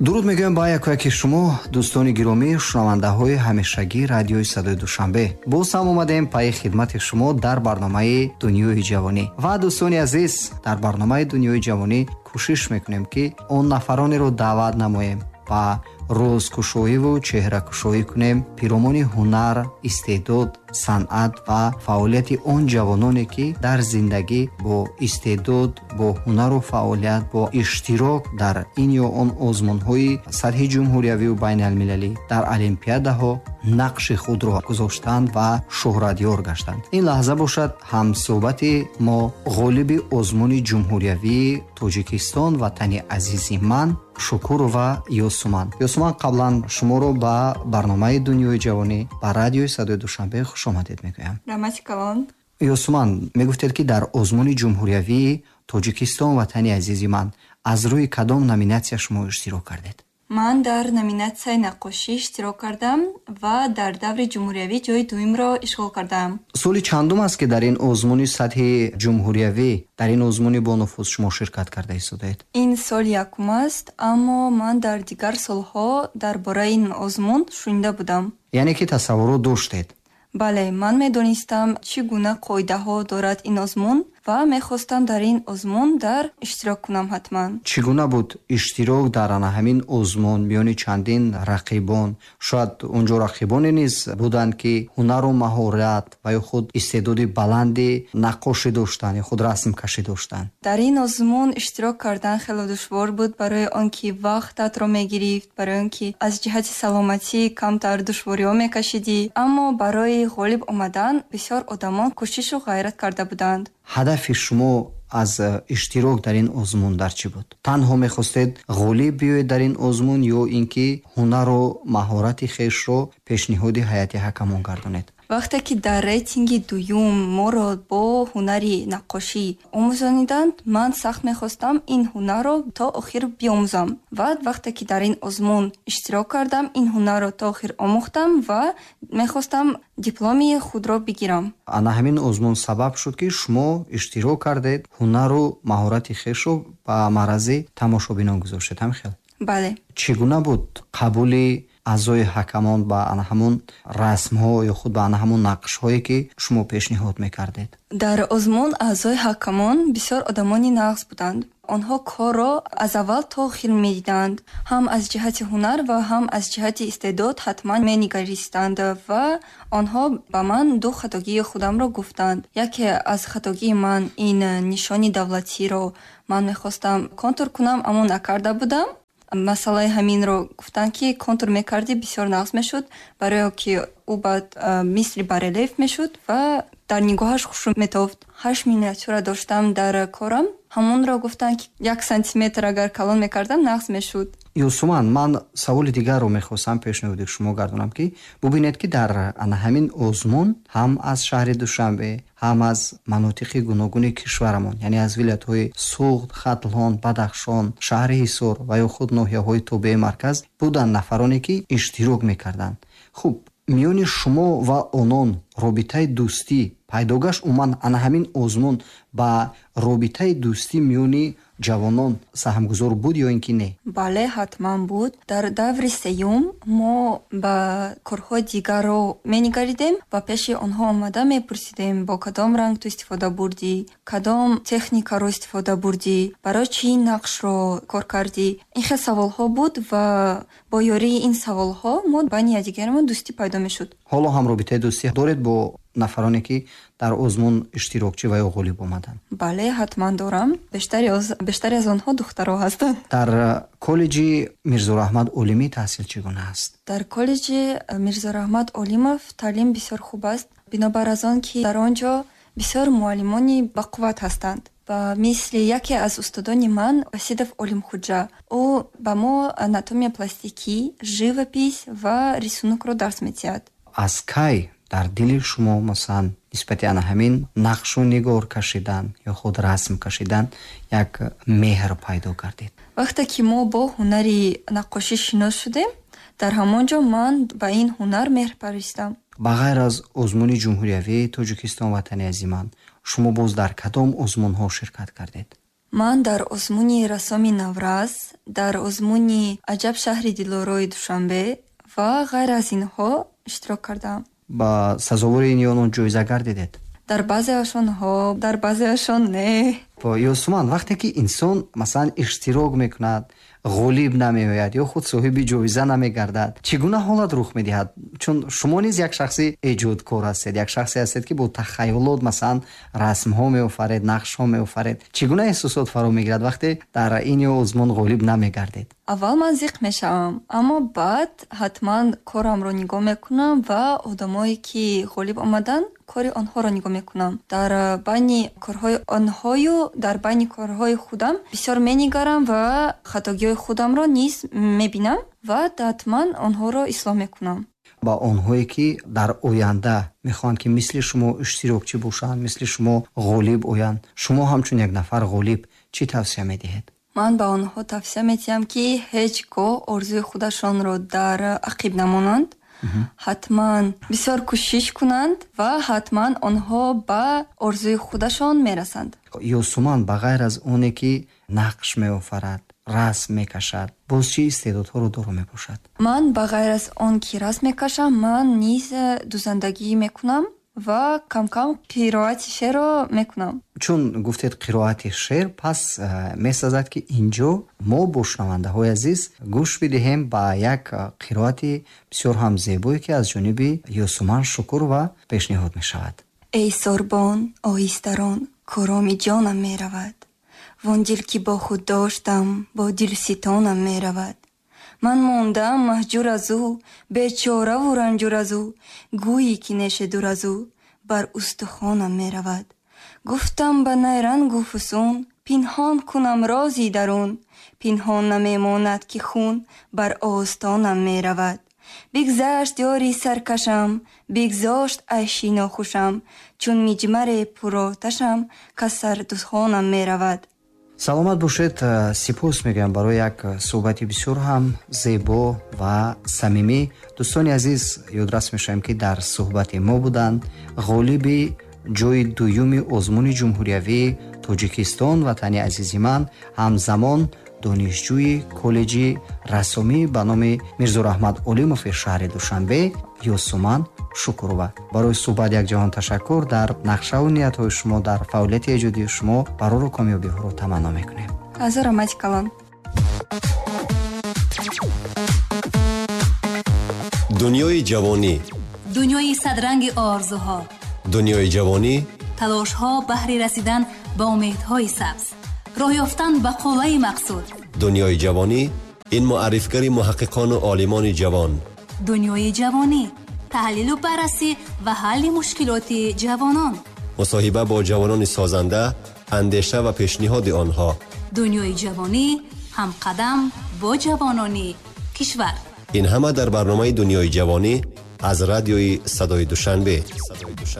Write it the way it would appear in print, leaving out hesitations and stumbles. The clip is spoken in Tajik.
дуруд мегӯям ба яке шумо дӯстони гиромӣ шунавандаҳои ҳамешагӣ радиои садои душанбе. Боз ҳам омадем пайи хидмати шумо дар барномаи Дунёи ҷавонӣ. Ва дӯстони азиз, дар барномаи Дунёи ҷавонӣ кӯшиш мекунем ки он нафаронеро даъват намоем ба рӯзкушоиву чеҳракушоӣ кунем, пиромони ҳунар, истеъдод, санъат ва фаъолияти он ҷавононе ки дар зиндагӣ бо истеъдод, бо ҳунару фаъолият, бо иштирок дар ин ё он озмунҳои сатҳи ҷумҳуриявию байналмилалӣ, дар олимпиадаҳо нақши худро гузоштанд ва шӯҳратёр гаштанд. Ин лаҳза бошад ҳамсӯҳбати мо ғолиби озмуни ҷумҳуриявии Тоҷикистон ватани азизи ман Шукурова Юсуман. Юсуман, қаблан шуморо ба барномаи Дунёи ҷавонӣ ба радиои садои душанбе хушомадед мегӯям. Рамати калон. Юсуман, мегуфтед ки дар озмуни ҷумҳуриявии Тоҷикистон ватани азизи ман аз рӯи кадом номинатсия шумо иштирок кардед? Ман дар номинатсияи наққошӣ иштирок кардам ва дар даври ҷумҳуриявӣ ҷойи дуюмро ишғол кардам. соли чандум аст ки дар ин озмуни сатҳи ҷумҳуриявӣ, дар ин озмуни бонуфуз шумо ширкат карда истодаед? Ин соли якум аст, аммо ман дар дигар солҳо дар бораи ин озмун шунида будам. яъне ки тасаввурот доштед? бале, ман медонистам чӣ гуна қоидаҳо дорад ин озмун ва мехостам дар ин озмун дар иштирок кунам ҳатман. Чӣ гуна буд иштирок дар ҳамин озмун миёни чандин рақибон? Шояд онҷо рақибоне низ буданд ки ҳунару маҳорат ва ё худ истеъдоди баланди наққошӣ доштанд ё худ расмкашӣ доштанд. Дар ин озмун иштирок кардан хеле душвор буд, барои он ки вақтатро мегирифт, барои он ки аз ҷиҳати саломатӣ камтар душвориҳо мекашидӣ, аммо барои ғолиб омадан бисёр одамон кӯшишу ғайрат карда буданд. ҳадафи шумо аз иштирок дар ин озмун дар чӣ буд? Танҳо мехостед ғолиб биёед дар ин озмун ё ин ки ҳунару маҳорати хешро пешниҳоди ҳайати ҳакамон гардонед? вақте ки дар рейтинги дуюм моро бо ҳунари наққошӣ омӯзониданд, ман сахт мехостам ин ҳунарро то охир биомӯзам. ва вақте ки дар ин озмун иштирок кардам, ин ҳунарро то охир омӯхтам ва мехостам дипломи худро бигирам. ана ҳамин озмун сабаб шуд ки шумо иштирок кардед, ҳунару маҳорати хешро ба маърази тамошобинон гузоштед, ҳамин? бале. чӣ гуна буд қабули аъзои ҳакамон ба ана ҳамун расмҳо ё худ ба ана ҳамун нақшҳое ки шумо пешниҳод мекардед? дар озмун аъзои ҳакамон бисёр одамони нағз буданд. онҳо корро аз аввал то охир медиданд, ҳам аз ҷиҳати ҳунар ва ҳам аз ҷиҳати истеъдод ҳатман менигаристанд ва онҳо ба ман ду хатогии худамро гуфтанд. яке аз хатогии ман ин нишони давлатиро ман мехостам контур кунам, аммо накарда будам. масъалаи ҳаминро гуфтанд ки контур мекарди бисёр нағз мешуд, барое ки ӯ баъд мисли барелеф мешуд ва дар нигоҳаш хушрӯ метофт. 8 миниатюра доштам дар корам, ҳамонро гуфтанд ки 1 сантиметр агар калон мекардам нағз мешуд. Юсуман, ман саволи дигарро мехостам пешниҳоди шумо гардонам ки бубинед ки дар ана ҳамин озмун ҳам аз шаҳри Душанбе, ҳам аз манотиқи гуногуни кишварамон, яъне аз вилоятҳои Суғд, Хатлон, Бадахшон, шаҳри Ҳисор ва ё худ ноҳияҳои тобеи марказ буданд нафароне ки иштирок мекарданд. хуб, миёни шумо ва онон робитаи дӯстӣ пайдо гашт? умуман ана ҳамин озмун ба робитаи дӯстӣ миёни ҷавонон саҳмгузор буд ё ин ки не? бале, ҳатман буд. дар даври сеюм мо ба корҳои дигарро менигаридем ва пеши онҳо омада мепурсидем бо кадом ранг ту истифода бурдӣ, кадом техникаро истифода бурдӣ, барои чӣ нақшро кор кардӣ. ин хел саволҳо буд ва бо ёрии ин саволҳо мо байни якдигарамон дӯстӣ пайдо мешуд. ҳоло ҳам робитаи дӯстӣ доред бо нафароне ки дар озмун иштирокчӣ ва ё ғолиб омаданд? бале, ҳатман дорам. бештари аз онҳо духтаро ҳастанд. дар коллеҷи Мирзораҳмат Олимӣ таҳсил чӣ гуна аст? дар коллеҷи Мирзораҳмат Олимов таълим бисёр хуб аст, бинобар аз он ки дар он ҷо бисёр муаллимони бақувват ҳастанд. ва мисли яке аз устодони ман, Васидов Олимхуҷа, ӯ ба мо анатомия пластикӣ, живопис ва рисунукро дарс медиҳад. аз кай дар дили шумо масалан нисбати ана ҳамин нақшу нигор кашидан ё худ расм кашидан як меҳр пайдо гардид? вақте ки мо бо ҳунари наққошӣ шинос шудем, дар ҳамон ҷо ман ба ин ҳунар меҳр паристам. ба ғайр аз озмуни ҷумҳуриявии Тоҷикистон ватани азиз ман, шумо боз дар кадом озмунҳо ширкат кардед? ман дар озмуни рассоми Навраз, дар озмуни аҷаб шаҳри дилорои Душанбе ва ғайр аз инҳо иштирок кардам. ба сазовори ин ёнон ҷоиза гардидед? дар баъзеашон ҳо, дар баъзеашон не. Ёсуман, вақте ки инсон масалан иштирок мекунад, ғолиб намеояд ё худ соҳиби ҷоиза намегардад, чӣ гуна ҳолат рух медиҳад? Чун шумо низ як шахси эҷодкор ҳастед, як шахсе ҳастед ки бо тахайюлот масалан расмҳо меофаред, нақшҳо меофаред. Чӣ гуна эҳсосот фаро мегирад вақте дар ин ё озмун ғолиб намегардед? аввал ман зиқ мешавам, аммо баъд ҳатман корамро нигоҳ мекунам ва одамое ки ғолиб омаданд кори онҳоро нигоҳ мекунам. Дар байни корҳои онҳою дар байни корҳои худам бисёр менигарам ва хатогиҳои худамро низ мебинам ва ҳатман онҳоро ислоҳ мекунам. ба онҳое ки дар оянда мехоҳанд ки мисли шумо иштирокчӣ бошанд, мисли шумо ғолиб оянд, шумо ҳамчун як нафар ғолиб чӣ тавсия медиҳед? ман ба онҳо тавсия медиҳам ки ҳеҷ гоҳ орзуи худашонро дар ақиб намонанд. ҳатман бисёр кӯшиш кунанд ва ҳатман онҳо ба орзуи худашон мерасанд. Ёсуман ба ғайр аз оне ки нақш меофарад, расм мекашад, боз чӣ истеъдодҳоро дору мебошад? ман ба ғайр аз он ки расм мекашам, ман низ дузандагӣ мекунам ва кам-кам қироати шеърро мекунам. чун гуфтед қироати шеър, пас месазад ки инҷо мо бо шунавандаҳои азиз гӯш бидиҳем ба як қироати бисёр ҳам зебое ки аз ҷониби Ёсуман шукр ва пешниҳод мешавад. эй сорбон оҳистарон короми ҷонам меравад, вон дил ки бо худ доштам бо дилситонам меравад. ман мондам маҳҷур аз ӯ, бечораву ранҷур аз ӯ, гӯӣ ки неше дур аз ӯ бар устухонам меравад. гуфтам ба найрангу фусун, пинҳон кунам рози дарун, пинҳон намемонад ки хун бар остонам меравад. бигзашт ёри саркашам, бигзошт айши нохушам, чун миҷмаре пуроташам кас сардухонам меравад. саломат бошед. сипос мегӯям барои як суҳбати бисёр ҳам зебо ва самимӣ. дӯстони азиз, ёдрас мешавем ки дар суҳбати мо буданд ғолиби ҷои дуюми озмуни ҷумҳуриявии Тоҷикистон ватани азизи ман, ҳамзамон донишҷӯи коллеҷи рассомӣ ба номи Мирзораҳмат Олимови шаҳри Душанбе, Ёсуман Шукурова. барои суҳбат якҷаҳон ташаккур. дар нақшаву ниятҳои шумо, дар фаъолияти эҷодии шумо барору комёбиҳоро таманно мекунем. ҳазор омад калон. дунёи ҷавонӣ, дунёи садранги орзуҳо, дунёи ҷавонӣ, талошҳо баҳри расидан ба умедҳои сабз, роҳ ёфтан ба қуллаи мақсуд. дунёи ҷавонӣ, ин муаррифгари муҳаққиқону олимони ҷавон. дунёи ҷавонӣ, таҳлилу баррасӣ ва ҳалли мушкилоти ҷавонон. мусоҳиба бо ҷавонони созанда, андеша ва пешниҳоди онҳо. дунёи ҷавонӣ, ҳамқадам бо ҷавонони кишвар. ин ҳама дар барномаи дунёи ҷавонӣ аз радиои Садои Душанбе.